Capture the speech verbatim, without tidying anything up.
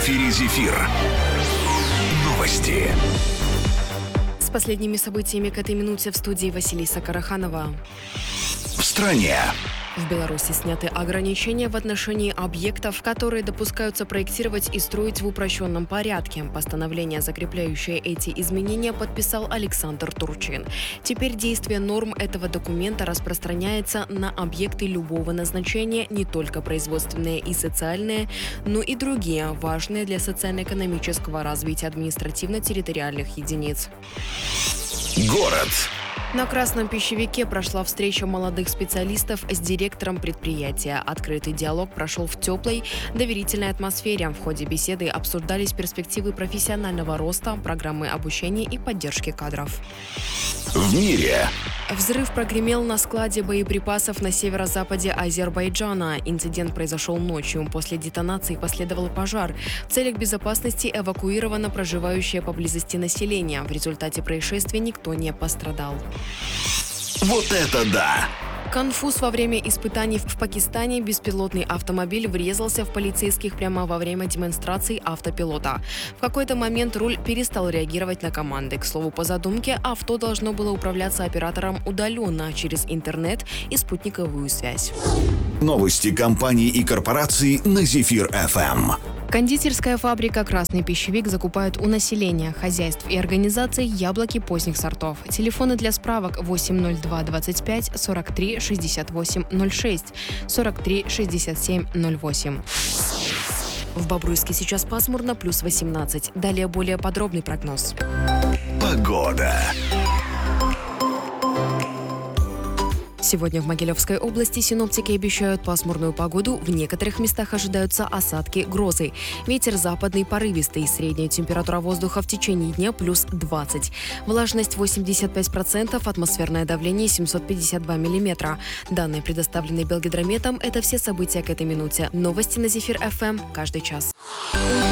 эфире «Зефир». Новости. С последними событиями к этой минуте в студии Василиса Караханова. В стране. В Беларуси сняты ограничения в отношении объектов, которые допускаются проектировать и строить в упрощенном порядке. Постановление, закрепляющее эти изменения, подписал Александр Турчин. Теперь действие норм этого документа распространяется на объекты любого назначения, не только производственные и социальные, но и другие, важные для социально-экономического развития административно-территориальных единиц. Город. На Красном пищевике прошла встреча молодых специалистов с директором предприятия. Открытый диалог прошел в теплой, доверительной атмосфере. В ходе беседы обсуждались перспективы профессионального роста, программы обучения и поддержки кадров. В мире. Взрыв прогремел на складе боеприпасов на северо-западе Азербайджана. Инцидент произошел ночью. После детонации последовал пожар. В целях безопасности эвакуировано проживающее поблизости население. В результате происшествия никто не пострадал. Вот это да! Конфуз во время испытаний в Пакистане. Беспилотный автомобиль врезался в полицейских прямо во время демонстрации автопилота. В какой-то момент руль перестал реагировать на команды. К слову, по задумке, авто должно было управляться оператором удаленно через интернет и спутниковую связь. Новости компаний и корпораций на «Зефир-эф эм». Кондитерская фабрика «Красный пищевик» закупает у населения, хозяйств и организаций яблоки поздних сортов. Телефоны для справок восемь ноль два двадцать пять сорок три шестьдесят восемь ноль шесть, сорок три шестьдесят семь ноль восемь. В Бобруйске сейчас пасмурно, плюс восемнадцать. Далее более подробный прогноз. Погода. Сегодня в Могилевской области синоптики обещают пасмурную погоду. В некоторых местах ожидаются осадки, грозы. Ветер западный порывистый. Средняя температура воздуха в течение дня плюс двадцать. Влажность восемьдесят пять процентов, атмосферное давление семьсот пятьдесят два миллиметра. Данные предоставлены Белгидрометом. Это все события к этой минуте. Новости на «Зефир-эф эм» каждый час.